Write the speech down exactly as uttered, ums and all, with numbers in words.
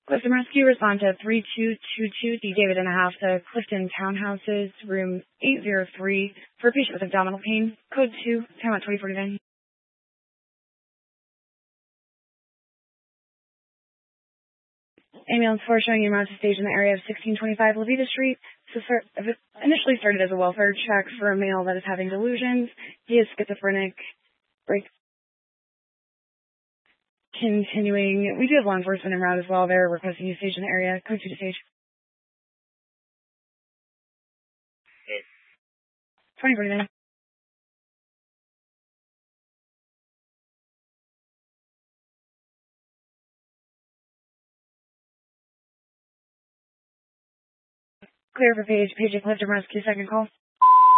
Clifton Rescue, respond to three two two two D David and a half to Clifton Townhouses, room eight zero three, for a patient with abdominal pain. Code two, time out twenty forty-nine. Ambulance four showing you amounts of stage in the area of sixteen twenty-five Levita Street. So start, initially started as a welfare check for a male that is having delusions. He is schizophrenic. Break. Continuing, we do have law enforcement en route as well. They're requesting you stage in the area. Code two to stage. twenty forty-nine. Clear for page. Page at Clifton Rescue, second call.